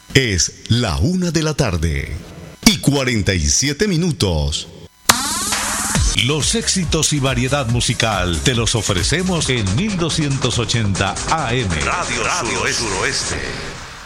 Es la 1:47 Los éxitos y variedad musical te los ofrecemos en 1280 AM. Radio Suroeste.